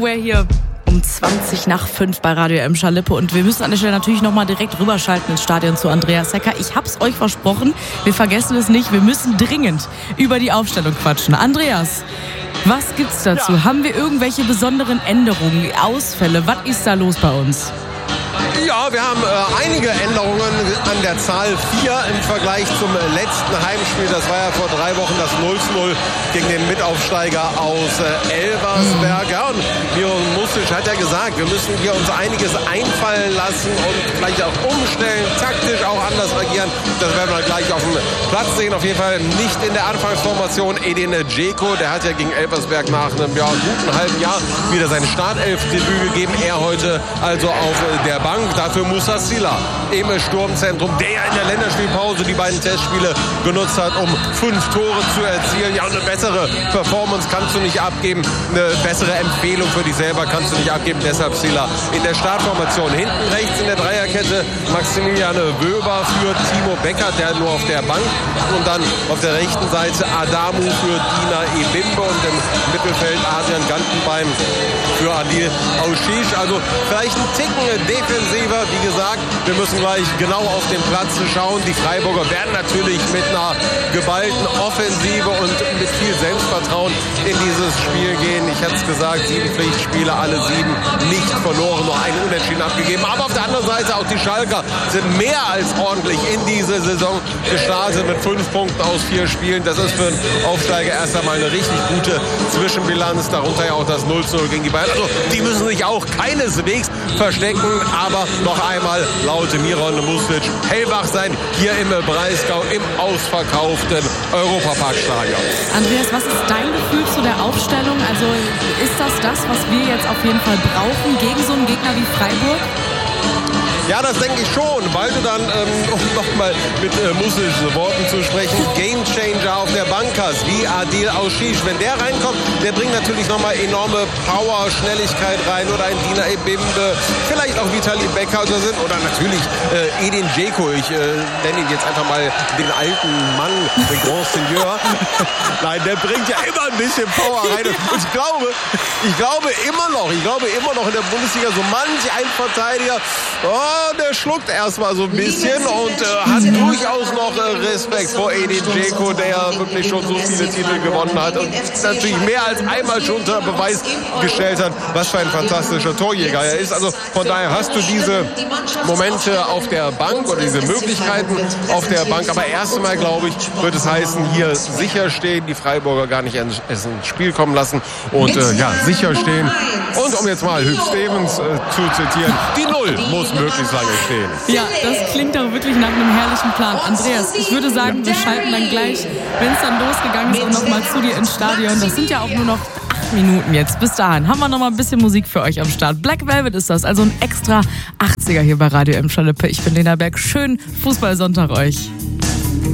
We're hier um 20 nach 5 bei Radio M Schalippe und wir müssen an der Stelle natürlich nochmal direkt rüberschalten ins Stadion zu Andreas Hecker. Ich hab's euch versprochen, wir vergessen es nicht, wir müssen dringend über die Aufstellung quatschen. Andreas, was gibt's dazu? Ja. Haben wir irgendwelche besonderen Änderungen, Ausfälle? Was ist da los bei uns? Ja, wir haben einige Änderungen an der Zahl 4 im Vergleich zum letzten Heimspiel. Das war ja vor 3 Wochen das 0:0 gegen den Mitaufsteiger aus Elversberg. Ja, und Miron Mustić hat ja gesagt, wir müssen hier uns einiges einfallen lassen und vielleicht auch umstellen, taktisch auch anders agieren. Das werden wir gleich auf dem Platz sehen. Auf jeden Fall nicht in der Anfangsformation Edin Dzeko. Der hat ja gegen Elversberg nach einem guten halben Jahr wieder sein Startelfdebüt gegeben. Er heute also auf der Bank. Dafür Moussa Sylla im Sturmzentrum, der ja in der Länderspielpause die beiden Testspiele genutzt hat, um 5 Tore zu erzielen. Ja, und eine bessere Performance kannst du nicht abgeben. Eine bessere Empfehlung für dich selber kannst du nicht abgeben. Deshalb Sylla in der Startformation. Hinten rechts in der Dreierkette Maximilian Wöber für Timo Becker, der nur auf der Bank. Und dann auf der rechten Seite Adamu für Dina Ebimbe und im Mittelfeld Adrian Gantenbein für Adil Aušić. Also vielleicht ein Ticken defensiver. Wie gesagt, wir müssen gleich genau auf den Platz schauen. Die Freiburger werden natürlich mit einer geballten Offensive und mit viel Selbstvertrauen in dieses Spiel gehen. Ich hätte es gesagt, 7 Pflichtspiele, alle 7 nicht verloren, nur ein Unentschieden abgegeben. Aber auf der anderen Seite auch die Schalker sind mehr als ordentlich in diese Saison gestartet mit 5 Punkten aus 4 Spielen. Das ist für einen Aufsteiger erst einmal eine richtig gute Zwischenbilanz. Darunter ja auch das 0:0 gegen die Bayern. Also die müssen sich auch keineswegs verstecken. Aber noch einmal laut Miron Mustić hellwach sein hier im Breisgau im ausverkauften Europaparkstadion. Andreas, was ist dein Gefühl zu der Aufstellung? Also ist das, was wir jetzt auf jeden Fall brauchen gegen so einen Gegner wie Freiburg? Ja, das denke ich schon, weil du dann, um nochmal mit Mustićs Worten zu sprechen, Gamechanger auf der Bank hast, wie Adil Aušić. Wenn der reinkommt, der bringt natürlich nochmal enorme Power, Schnelligkeit rein oder ein Dina Ebimbe, vielleicht auch Vitali Becker oder natürlich Edin Dzeko. Ich nenne ihn jetzt einfach mal den alten Mann, den Grand Seigneur. Nein, der bringt ja immer ein bisschen Power rein. Und ich glaube immer noch in der Bundesliga so manch ein Verteidiger, der schluckt erstmal so ein bisschen und hat durchaus noch Respekt vor Edin Dzeko, der ja wirklich schon so viele Titel gewonnen hat und natürlich mehr als einmal schon unter Beweis gestellt hat, was für ein fantastischer Torjäger er ist. Also von daher hast du diese Momente auf der Bank oder diese Möglichkeiten auf der Bank. Aber erst einmal, glaube ich, wird es heißen, hier sicher stehen, die Freiburger gar nicht ins Spiel kommen lassen und sicher stehen. Und um jetzt mal Hüb Stevens zu zitieren, die 0 muss möglichst lange stehen. Ja, das klingt doch wirklich nach einem herrlichen Plan. Andreas, ich würde sagen, wir schalten dann gleich, wenn es dann losgegangen ist, auch noch mal zu dir ins Stadion. Das sind ja auch nur noch 8 Minuten jetzt. Bis dahin haben wir noch mal ein bisschen Musik für euch am Start. Black Velvet ist das, also ein extra 80er hier bei Radio M Schalippe. Ich bin Lena Berg. Schönen Fußballsonntag euch.